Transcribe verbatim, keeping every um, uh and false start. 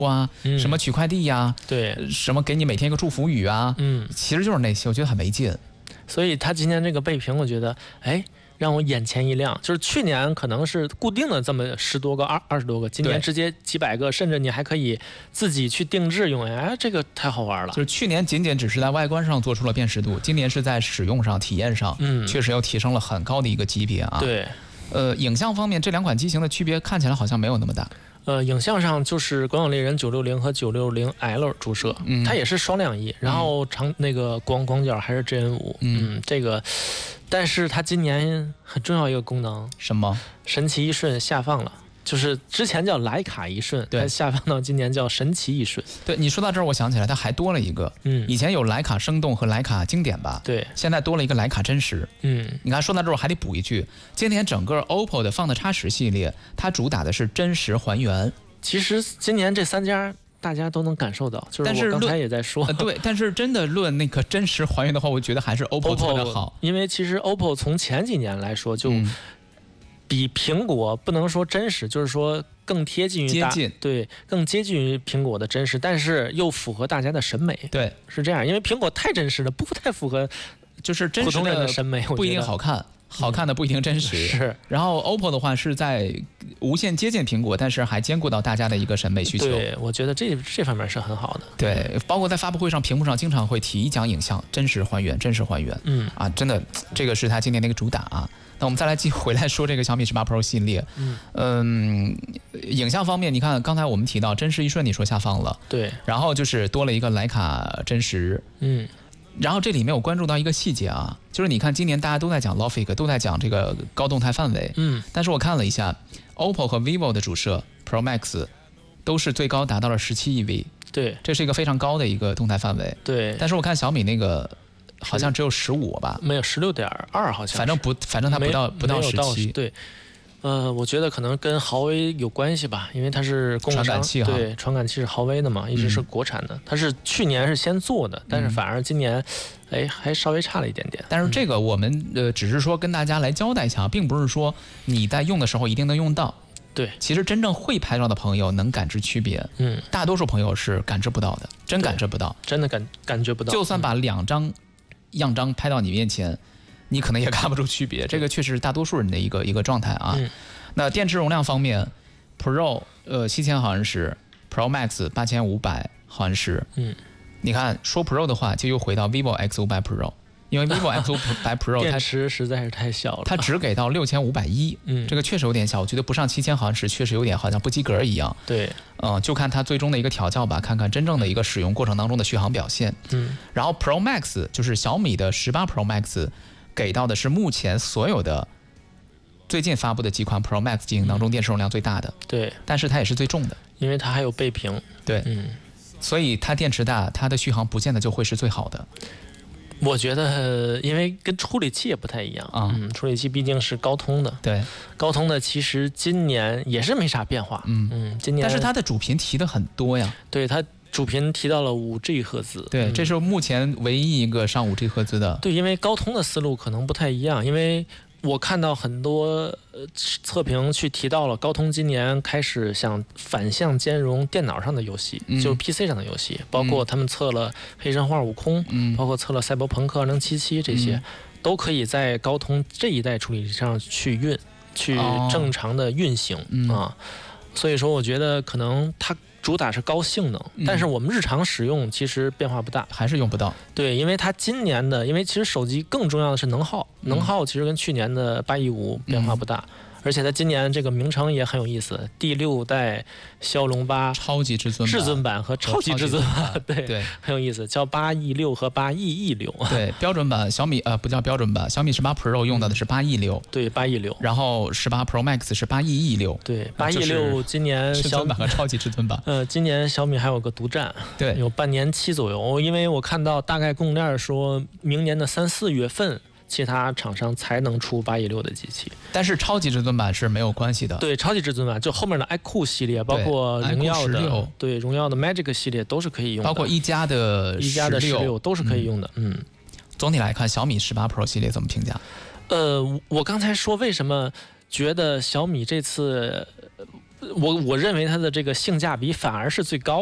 啊， 嗯、 什么取快递呀、啊， 对， 什么给你每天一个祝福语啊， 嗯， 其实就是那些，我觉得很没劲。 所以他今年这个备评，我觉得，哎。让我眼前一亮，就是去年可能是固定的这么十多个、二二十多个，今年直接几百个，甚至你还可以自己去定制用，哎，这个太好玩了。 就是去年仅仅只是在外观上做出了辨识度，今年是在使用上、体验上，嗯，确实又提升了很高的一个级别啊。 对， 呃，影像方面，这两款机型的区别看起来好像没有那么大。 呃，影像上就是广角猎人九六零和九六零 L 主摄，嗯，它也是双两翼，然后长那个广广角还是 G N 五，嗯，嗯，这个，但是它今年很重要一个功能， 什么？ 神奇一瞬下放了。就是之前叫徕卡一瞬， 对， 下放到今年叫神奇一瞬。 对，你说到这儿，我想起来，它还多了一个，嗯，以前有徕卡生动和徕卡经典吧， 对， 现在多了一个徕卡真实，嗯，你看说到这儿，我还得补一句，今年整个 O P P O 的 Find X 十系列，它主打的是真实还原。 其实今年这三家大家都能感受到，就是我刚才也在说， 呃、对，但是真的论那个真实还原的话，我觉得还是 O P P O 做得好， 因为其实 O P P O 从前几年来说就。嗯，比苹果不能说真实，就是说更贴近于接近， 对，更接近于苹果的真实，但是又符合大家的审美。 对， 是这样，因为苹果太真实了，不太符合， 就是真实的审美， 不一定好看，好看的不一定真实。 嗯、是。 然后 O P P O 的话是在无限接近苹果，但是还兼顾到大家的一个审美需求。 对，我觉得这这方面是很好的。 对，包括在发布会上，屏幕上经常会提讲影像真实还原，真实还原。嗯啊，真的，这个是它今年的一个主打啊。那我们再来继回来说这个小米十八 Pro 系列，嗯，嗯，影像方面，你看刚才我们提到真实一瞬，你说下放了， 对， 然后就是多了一个徕卡真实，嗯，然后这里面我关注到一个细节啊，就是你看今年大家都在讲 Logic， 都在讲这个高动态范围，嗯，但是我看了一下 O P P O 和 vivo 的主摄 Pro Max 都是最高达到了十七 E V， 对， 这是一个非常高的一个动态范围， 对， 但是我看小米那个。好像只有十五吧， 没有十六点二，好像反正不，反正它不到不到十七。 对，呃，我觉得可能跟豪威有关系吧，因为它是供应商， 传感器哈， 对，传感器是豪威的嘛，一直是国产的。嗯、它是去年是先做的，但是反而今年，哎，还稍微差了一点点。 但是这个我们呃，只是说跟大家来交代一下，并不是说你在用的时候一定能用到。 对， 其实真正会拍照的朋友能感知区别，嗯，大多数朋友是感知不到的，真感知不到， 真的感感觉不到。 就算把两张。嗯样张拍到你面前，你可能也看不出区别，这个确实是大多数人的一个一个状态啊。嗯、那电池容量方面 ，Pro 呃七千毫安时 ，Pro Max 八千五百毫安时。嗯，你看说 Pro 的话，就又回到 vivo X 五百 Pro， 因为 vivo X 五百 Pro 电池实在是太小了， 它只给到六千五百一，嗯，这个确实有点小，我觉得不上七千毫安时确实有点好像不及格一样。 对。 嗯，就看它最终的一个调教吧，看看真正的一个使用过程当中的续航表现。嗯，然后 Pro Max 就是小米的十八 Pro Max 给到的是目前所有的最近发布的几款 Pro Max 机型当中电池容量最大的。 对， 但是它也是最重的， 因为它还有倍屏。 对，嗯，所以它电池大，它的续航不见得就会是最好的。 我觉得，因为跟处理器也不太一样啊，嗯，处理器毕竟是高通的， 对， 高通的其实今年也是没啥变化，嗯嗯，今年， 但是它的主频提的很多呀， 对，它主频提到了五 G 赫兹， 对， 嗯、 这是目前唯一一个上五 G 赫兹的， 对，因为高通的思路可能不太一样，因为我看到很多呃测评去提到了高通今年开始想反向兼容电脑上的游戏，嗯、就是 P C 上的游戏，包括他们测了黑神话悟空，嗯、包括测了赛博朋克二零七七这些，嗯、都可以在高通这一代处理器上去运，去正常的运行、哦、啊。所以说，我觉得可能它主打是高性能，但是我们日常使用其实变化不大， 还是用不到。 对，因为它今年的，因为其实手机更重要的是能耗，能耗其实跟去年的八一五变化不大。嗯，而且它今年这个名称也很有意思，第六代骁龙八超级至尊至尊版和超级至尊版，对对， 很有意思，叫八 E 六和八 E E 六。 对，标准版小米呃不叫标准版，小米十八 Pro 用到的是八 E 六， 对，八 E 六， 然后十八 Pro Max 是八 E E 六， 对，八 E 六今年至尊版和超级至尊版， 呃，今年小米还有个独占， 对， 有半年期左右，因为我看到大概供应链说明年的三四月份。其他厂商才能出八一六的机器， 但是超级至尊版是没有关系的。 对，超级至尊版就后面的 iQOO 系列，包括荣耀的，对荣耀的 Magic 系列都是可以用的， 包括一加的一加的十六都是可以用的。嗯， 嗯总体来看，小米十八 Pro 系列怎么评价？ 呃，我刚才说为什么觉得小米这次我我认为它的这个性价比反而是最高